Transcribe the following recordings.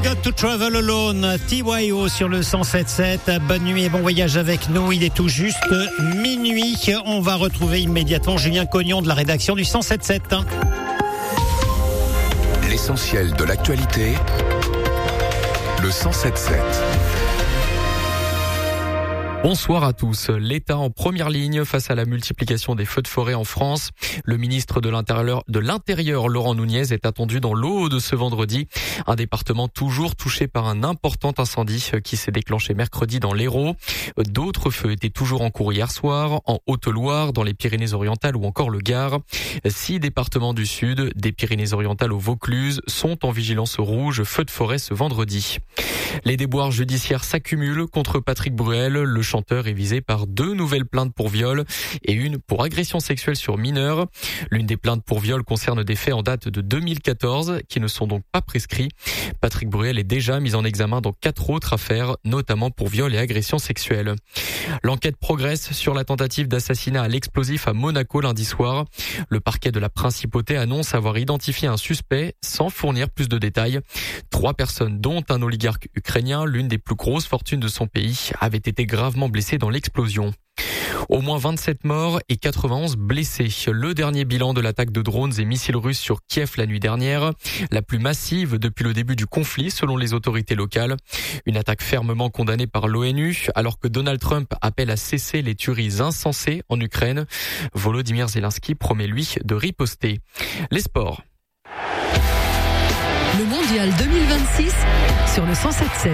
Got to Travel Alone, TYO sur le 107.7. Bonne nuit et bon voyage avec nous. Il est tout juste minuit. On va retrouver immédiatement Julien Cognon de la rédaction du 107.7. L'essentiel de l'actualité, le 107.7. Bonsoir à tous. L'État en première ligne face à la multiplication des feux de forêt en France. Le ministre de l'Intérieur, Laurent Nunez, est attendu dans l'Aude ce vendredi. Un département toujours touché par un important incendie qui s'est déclenché mercredi dans l'Hérault. D'autres feux étaient toujours en cours hier soir, en Haute-Loire, dans les Pyrénées-Orientales ou encore le Gard. 6 départements du Sud, des Pyrénées-Orientales au Vaucluse, sont en vigilance rouge feu de forêt ce vendredi. Les déboires judiciaires s'accumulent contre Patrick Bruel. Le chanteur est visé par 2 nouvelles plaintes pour viol et une pour agression sexuelle sur mineur. L'une des plaintes pour viol concerne des faits en date de 2014 qui ne sont donc pas prescrits. Patrick Bruel est déjà mis en examen dans 4 autres affaires, notamment pour viol et agression sexuelle. L'enquête progresse sur la tentative d'assassinat à l'explosif à Monaco lundi soir. Le parquet de la Principauté annonce avoir identifié un suspect sans fournir plus de détails. 3 personnes, dont un oligarque ukrainien, l'une des plus grosses fortunes de son pays, avaient été gravement blessées dans l'explosion. Au moins 27 morts et 91 blessés. Le dernier bilan de l'attaque de drones et missiles russes sur Kiev la nuit dernière, la plus massive depuis le début du conflit selon les autorités locales. Une attaque fermement condamnée par l'ONU alors que Donald Trump appelle à cesser les tueries insensées en Ukraine. Volodymyr Zelensky promet lui de riposter. Les sports. Le mondial 2026 sur le 107.7.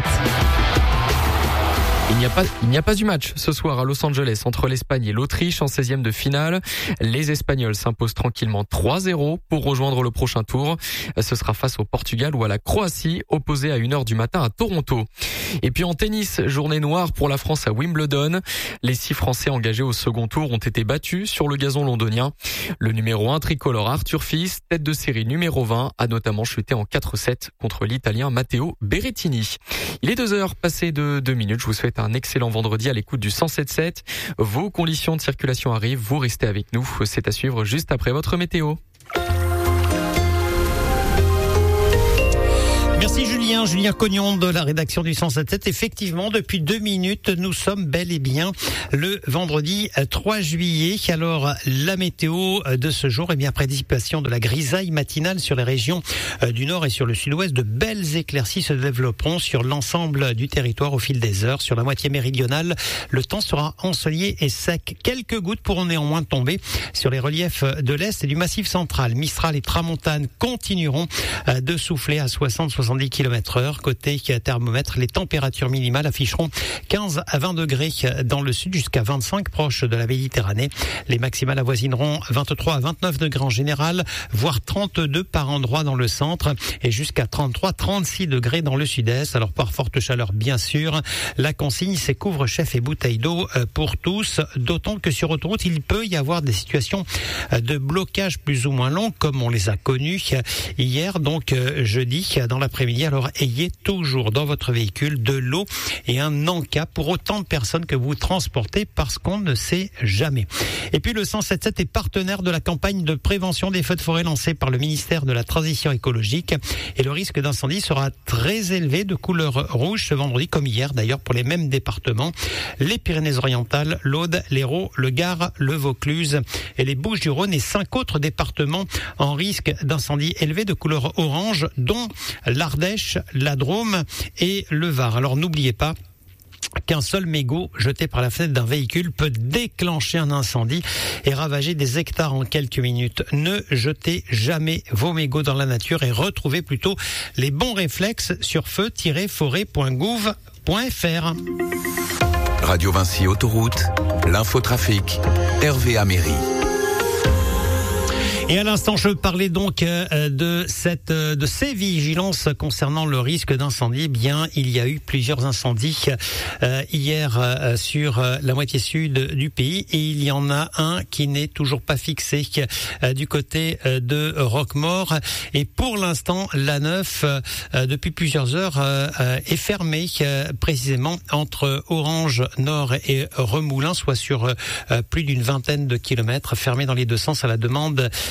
Il n'y a pas eu match ce soir à Los Angeles entre l'Espagne et l'Autriche en 16e de finale. Les Espagnols s'imposent tranquillement 3-0 pour rejoindre le prochain tour. Ce sera face au Portugal ou à la Croatie, opposée à 1h du matin à Toronto. Et puis en tennis, journée noire pour la France à Wimbledon. Les 6 Français engagés au second tour ont été battus sur le gazon londonien. Le numéro 1 tricolore Arthur Fils, tête de série numéro 20, a notamment chuté en 4-7 contre l'Italien Matteo Berrettini. Il est 2h passé de 2 minutes. Je vous souhaite un excellent vendredi à l'écoute du 107.7. Vos conditions de circulation arrivent, vous restez avec nous. C'est à suivre juste après votre météo. Merci Julien Cognon de la rédaction du 107.7. Effectivement, depuis 2 minutes, nous sommes bel et bien le vendredi 3 juillet. Alors, la météo de ce jour, prédicipation de la grisaille matinale sur les régions du nord et sur le sud-ouest. De belles éclaircies se développeront sur l'ensemble du territoire au fil des heures. Sur la moitié méridionale, le temps sera ensoleillé et sec. Quelques gouttes pourront néanmoins tomber sur les reliefs de l'Est et du Massif central. Mistral et Tramontane continueront de souffler à 60-70 km/h. Côté thermomètre, les températures minimales afficheront 15 à 20 degrés dans le sud jusqu'à 25 proche de la Méditerranée. Les maximales avoisineront 23 à 29 degrés en général, voire 32 par endroit dans le centre et jusqu'à 33-36 degrés dans le sud-est. Alors par forte chaleur bien sûr, la consigne c'est couvre-chef et bouteille d'eau pour tous, d'autant que sur autoroute il peut y avoir des situations de blocage plus ou moins longs comme on les a connus hier, donc jeudi dans l'après-midi. Alors ayez toujours dans votre véhicule de l'eau et un en-cas pour autant de personnes que vous transportez parce qu'on ne sait jamais. Et puis le 107.7 est partenaire de la campagne de prévention des feux de forêt lancée par le ministère de la Transition écologique et le risque d'incendie sera très élevé de couleur rouge ce vendredi comme hier d'ailleurs pour les mêmes départements, les Pyrénées-Orientales, l'Aude, l'Hérault, le Gard, le Vaucluse et les Bouches-du-Rhône et 5 autres départements en risque d'incendie élevé de couleur orange dont l'Ardèche, la Drôme et le Var. Alors n'oubliez pas qu'un seul mégot jeté par la fenêtre d'un véhicule peut déclencher un incendie et ravager des hectares en quelques minutes. Ne jetez jamais vos mégots dans la nature et retrouvez plutôt les bons réflexes sur feu-forêt.gouv.fr. Radio Vinci Autoroute, l'infotrafic, Hervé Améry. Et à l'instant, je parlais donc de ces vigilances concernant le risque d'incendie. Bien, il y a eu plusieurs incendies hier sur la moitié sud du pays et il y en a un qui n'est toujours pas fixé du côté de Roquemaure. Et pour l'instant, l'A9 depuis plusieurs heures est fermée précisément entre Orange Nord et Remoulins, soit sur plus d'une vingtaine de kilomètres, fermée dans les deux sens à la demande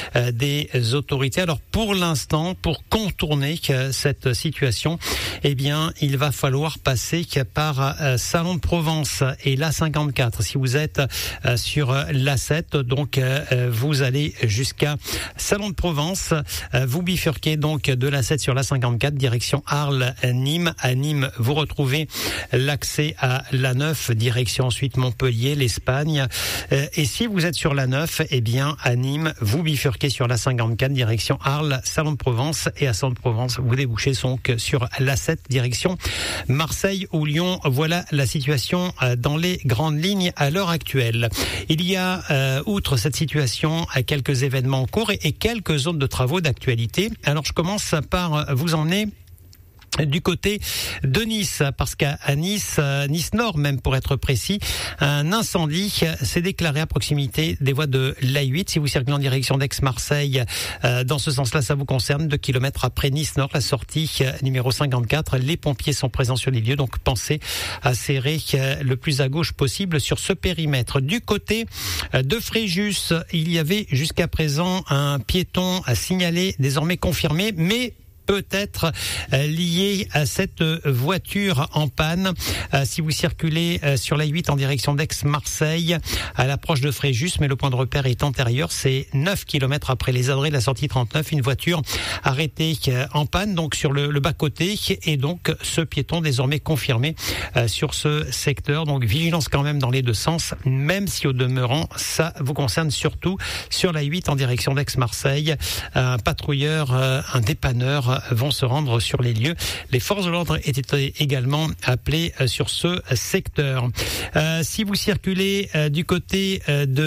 des autorités. Alors pour l'instant, pour contourner cette situation, eh bien, il va falloir passer par Salon de Provence et l'A54. Si vous êtes sur l'A7, donc vous allez jusqu'à Salon de Provence, vous bifurquez donc de l'A7 sur l'A54 direction Arles, Nîmes. À Nîmes, vous retrouvez l'accès à l'A9 direction ensuite Montpellier, l'Espagne. Et si vous êtes sur l'A9, eh bien à Nîmes, vous bifurquez sur l'A54 direction Arles, Salon de Provence, et à Salon de Provence, vous débouchez donc sur l'A7 direction Marseille ou Lyon. Voilà la situation dans les grandes lignes à l'heure actuelle. Il y a, outre cette situation, quelques événements en cours et quelques zones de travaux d'actualité. Alors je commence par vous emmener du côté de Nice, parce qu'à Nice, Nice Nord même pour être précis, un incendie s'est déclaré à proximité des voies de l'A8. Si vous circulez en direction d'Aix-Marseille, dans ce sens-là, ça vous concerne. 2 kilomètres après Nice Nord, la sortie numéro 54, les pompiers sont présents sur les lieux, donc pensez à serrer le plus à gauche possible sur ce périmètre. Du côté de Fréjus, il y avait jusqu'à présent un piéton à signaler, désormais confirmé, mais peut-être lié à cette voiture en panne. Si vous circulez sur la 8 en direction d'Aix-Marseille, à l'approche de Fréjus, mais le point de repère est antérieur, c'est 9 kilomètres après les adrets de la sortie 39, une voiture arrêtée en panne, donc sur le bas-côté, et donc ce piéton désormais confirmé sur ce secteur. Donc vigilance quand même dans les deux sens, même si au demeurant, ça vous concerne surtout sur la 8 en direction d'Aix-Marseille. Un patrouilleur, un dépanneur vont se rendre sur les lieux. Les forces de l'ordre étaient également appelées sur ce secteur. Si vous circulez du côté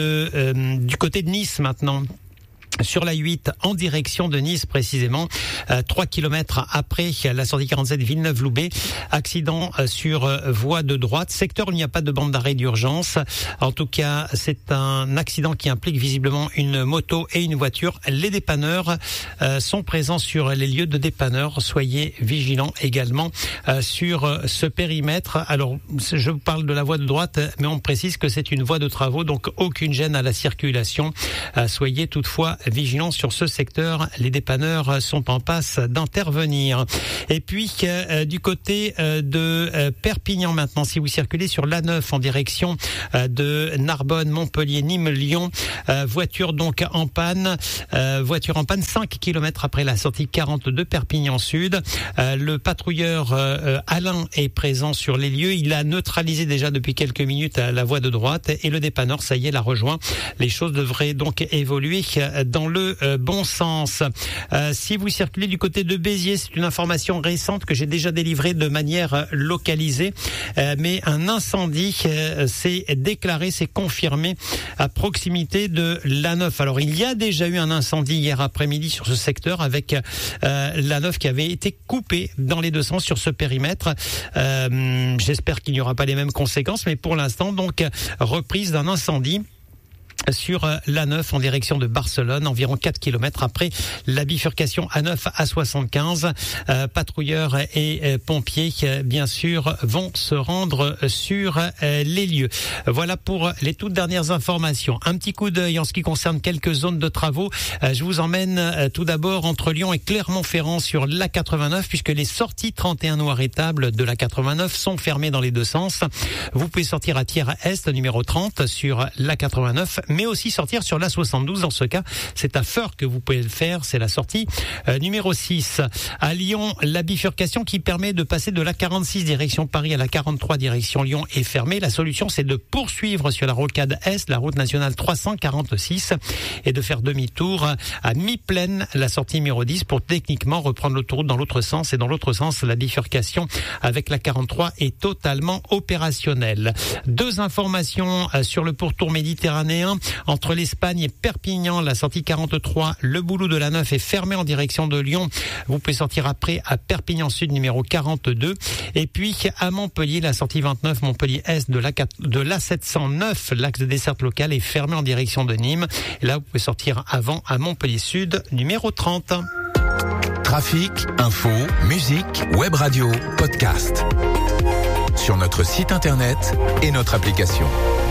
de Nice maintenant, sur la 8 en direction de Nice précisément, 3 kilomètres après la sortie 47 Villeneuve-Loubet, accident sur voie de droite, secteur où il n'y a pas de bande d'arrêt d'urgence. En tout cas, c'est un accident qui implique visiblement une moto et une voiture. Les dépanneurs sont présents sur les lieux de dépanneurs. Soyez vigilants également sur ce périmètre. Alors, je vous parle de la voie de droite, mais on précise que c'est une voie de travaux, donc aucune gêne à la circulation. Soyez toutefois vigilants sur ce secteur, les dépanneurs sont en passe d'intervenir. Et puis du côté de Perpignan maintenant, si vous circulez sur l'A9 en direction de Narbonne, Montpellier, Nîmes, Lyon, voiture donc en panne, 5 kilomètres après la sortie 42 Perpignan Sud. Le patrouilleur Alain est présent sur les lieux, il a neutralisé déjà depuis quelques minutes la voie de droite et le dépanneur, ça y est, l'a rejoint. Les choses devraient donc évoluer dans le bon sens. Si vous circulez du côté de Béziers, c'est une information récente que j'ai déjà délivrée de manière localisée, mais un incendie s'est déclaré, s'est confirmé à proximité de l'A9. Alors il y a déjà eu un incendie hier après-midi sur ce secteur avec l'A9 qui avait été coupé dans les deux sens sur ce périmètre. J'espère qu'il n'y aura pas les mêmes conséquences, mais pour l'instant donc reprise d'un incendie sur l'A9 en direction de Barcelone, environ 4 kilomètres après la bifurcation A9 à 75. Patrouilleurs et pompiers, bien sûr, vont se rendre sur les lieux. Voilà pour les toutes dernières informations. Un petit coup d'œil en ce qui concerne quelques zones de travaux. Je vous emmène tout d'abord entre Lyon et Clermont-Ferrand sur l'A89, puisque les sorties 31 arrêtables de l'A89 sont fermées dans les deux sens. Vous pouvez sortir à Thiers-Est, numéro 30, sur l'A89, mais aussi sortir sur l'A72. Dans ce cas, c'est à Feurs que vous pouvez le faire. C'est la sortie numéro 6. À Lyon, la bifurcation qui permet de passer de l'A46 direction Paris à la 43 direction Lyon est fermée. La solution, c'est de poursuivre sur la rocade Est, la route nationale 346, et de faire demi-tour à mi-plaine, la sortie numéro 10, pour techniquement reprendre l'autoroute dans l'autre sens. Et dans l'autre sens, la bifurcation avec la 43 est totalement opérationnelle. Deux informations sur le pourtour méditerranéen. Entre l'Espagne et Perpignan, la sortie 43, le boulot de la 9 est fermé en direction de Lyon. Vous pouvez sortir après à Perpignan Sud, numéro 42. Et puis à Montpellier, la sortie 29, Montpellier Est de l'A709, l'axe de desserte locale est fermé en direction de Nîmes. Et là, vous pouvez sortir avant à Montpellier Sud, numéro 30. Trafic, info, musique, web radio, podcast. Sur notre site internet et notre application.